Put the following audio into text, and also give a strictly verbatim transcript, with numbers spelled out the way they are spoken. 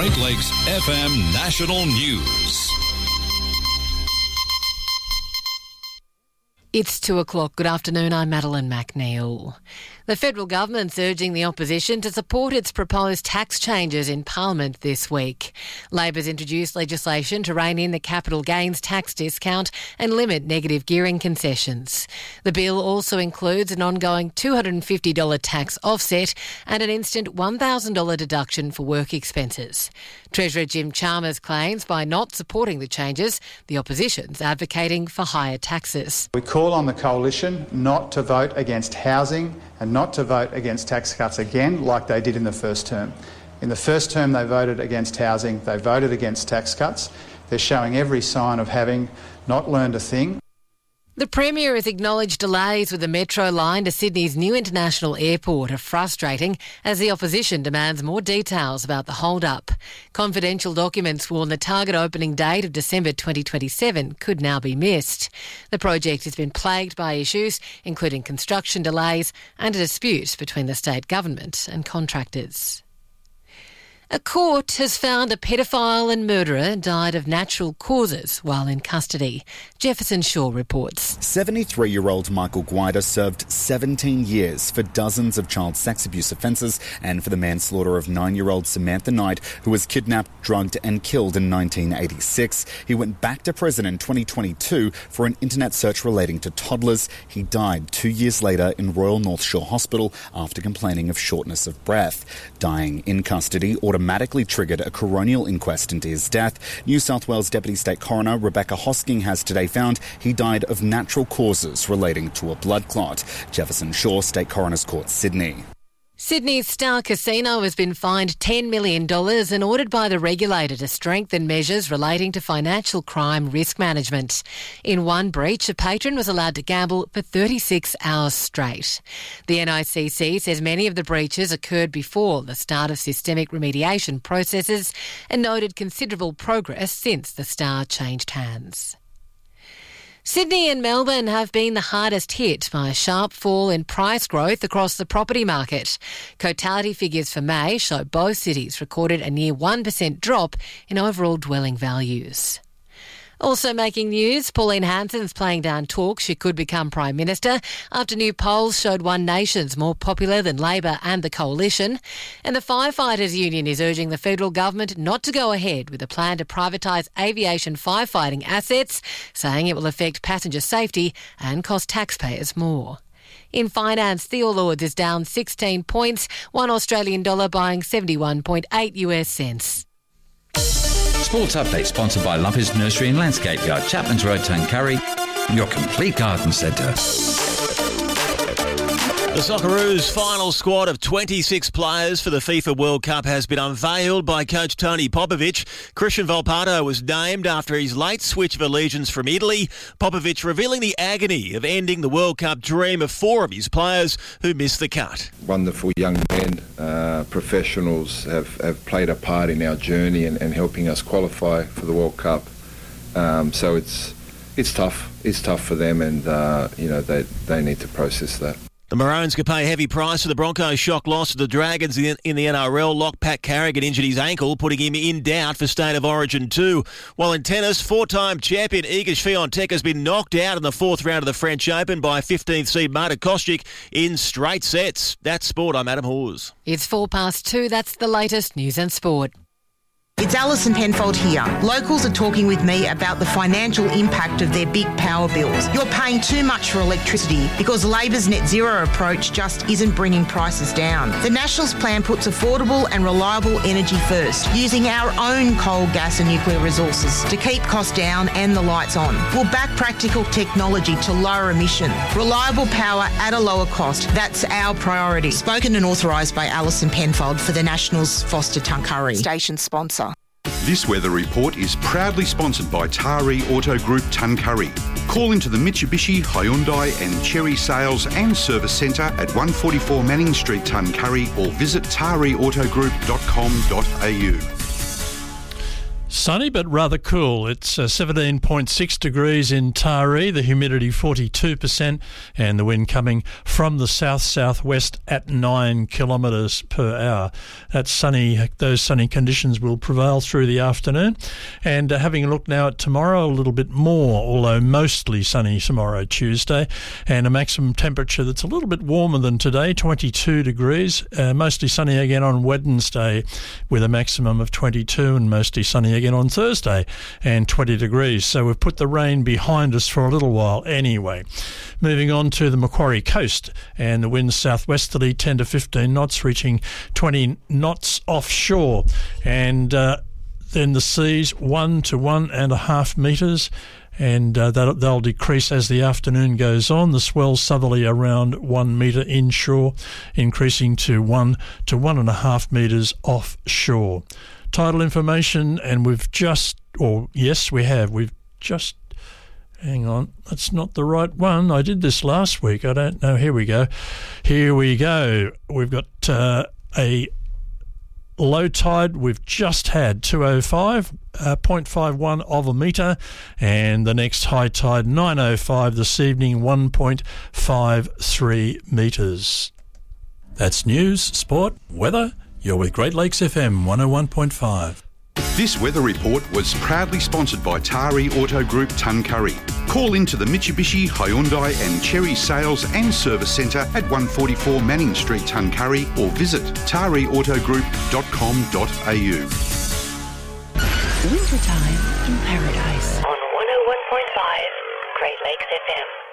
Great Lakes F M National News. It's two o'clock. Good afternoon. I'm Madeline McNeil. The federal government's urging the opposition to support its proposed tax changes in Parliament this week. Labor's introduced legislation to rein in the capital gains tax discount and limit negative gearing concessions. The bill also includes an ongoing two hundred fifty dollars tax offset and an instant one thousand dollars deduction for work expenses. Treasurer Jim Chalmers claims by not supporting the changes, the opposition's advocating for higher taxes. We call on the coalition not to vote against housing and not to vote against tax cuts again like they did in the first term. In the first term they voted against housing, they voted against tax cuts. They're showing every sign of having not learned a thing. The Premier has acknowledged delays with the Metro line to Sydney's new international airport are frustrating as the opposition demands more details about the hold-up. Confidential documents warn the target opening date of December twenty twenty-seven could now be missed. The project has been plagued by issues, including construction delays and a dispute between the state government and contractors. A court has found a pedophile and murderer died of natural causes while in custody. Jefferson Shaw reports. seventy-three-year-old Michael Guida served seventeen years for dozens of child sex abuse offences and for the manslaughter of nine-year-old Samantha Knight, who was kidnapped, drugged and killed in nineteen eighty-six. He went back to prison in twenty twenty-two for an internet search relating to toddlers. He died two years later in Royal North Shore Hospital after complaining of shortness of breath. Dying in custody automatically triggered a coronial inquest into his death. New South Wales Deputy State Coroner Rebecca Hosking has today found he died of natural causes relating to a blood clot. Jefferson Shaw, State Coroner's Court, Sydney. Sydney's Star Casino has been fined ten million dollars and ordered by the regulator to strengthen measures relating to financial crime risk management. In one breach, a patron was allowed to gamble for thirty-six hours straight. The N I C C says many of the breaches occurred before the start of systemic remediation processes and noted considerable progress since the Star changed hands. Sydney and Melbourne have been the hardest hit by a sharp fall in price growth across the property market. Cotality figures for May show both cities recorded a near one percent drop in overall dwelling values. Also making news, Pauline Hanson's playing down talk she could become Prime Minister after new polls showed One Nation's more popular than Labor and the Coalition. And the Firefighters Union is urging the federal government not to go ahead with a plan to privatise aviation firefighting assets, saying it will affect passenger safety and cost taxpayers more. In finance, the All Ords is down sixteen points, one Australian dollar buying seventy-one point eight US cents. Sports Update sponsored by Lumpers Nursery and Landscape Yard, Chapman's Road, Tuncurry, your complete garden centre. The Socceroos' final squad of twenty-six players for the FIFA World Cup has been unveiled by coach Tony Popovic. Christian Volpato was named after his late switch of allegiance from Italy. Popovic revealing the agony of ending the World Cup dream of four of his players who missed the cut. Wonderful young men, uh, professionals have, have played a part in our journey and, and helping us qualify for the World Cup. Um, so it's it's tough. It's tough for them, and uh, you know they they need to process that. The Maroons could pay a heavy price for the Broncos' shock loss to the Dragons in the N R L. Lock Pat Carrigan injured his ankle, putting him in doubt for State of Origin two. While in tennis, four-time champion Iga Swiatek has been knocked out in the fourth round of the French Open by fifteenth seed Marta Kostyuk in straight sets. That's sport. I'm Adam Hawes. It's four past two. That's the latest news and sport. It's Alison Penfold here. Locals are talking with me about the financial impact of their big power bills. You're paying too much for electricity because Labor's net zero approach just isn't bringing prices down. The Nationals plan puts affordable and reliable energy first, using our own coal, gas and nuclear resources to keep costs down and the lights on. We'll back practical technology to lower emission. Reliable power at a lower cost. That's our priority. Spoken and authorised by Alison Penfold for the Nationals Foster Tuncurry. Station sponsor. This weather report is proudly sponsored by Taree Auto Group Tuncurry. Call into the Mitsubishi, Hyundai and Chery Sales and Service Centre at one forty-four Manning Street, Tuncurry, or visit taree auto group dot com dot a u. Sunny but rather cool. It's uh, seventeen point six degrees in Taree, the humidity forty-two percent, and the wind coming from the south-southwest at nine kilometres per hour. That's sunny. Those sunny conditions will prevail through the afternoon. And uh, having a look now at tomorrow, a little bit more, although mostly sunny tomorrow, Tuesday, and a maximum temperature that's a little bit warmer than today, twenty-two degrees. Uh, mostly sunny again on Wednesday with a maximum of twenty-two, and mostly sunny again on Thursday and twenty degrees. So we've put the rain behind us for a little while anyway. Moving on to the Macquarie coast, and the winds southwesterly ten to fifteen knots, reaching twenty knots offshore, and uh, then the seas one to one and a half metres, and uh, that'll, they'll decrease as the afternoon goes on. The swell southerly around one metre inshore, increasing to one to one and a half metres offshore. Tidal information, and we've just, or yes, we have, we've just, hang on, that's not the right one. I did this last week. I don't know. Here we go. Here we go. We've got uh, a low tide we've just had, two oh five, uh, zero point five one of a metre, and the next high tide, nine oh five this evening, one point five three metres. That's news, sport, weather. You're with Great Lakes F M one oh one point five. This weather report was proudly sponsored by Taree Auto Group Tuncurry. Call into the Mitsubishi, Hyundai and Cherry Sales and Service Centre at one forty-four Manning Street, Tuncurry, or visit taree auto group dot com dot a u. Wintertime in Paradise on one oh one point five Great Lakes F M.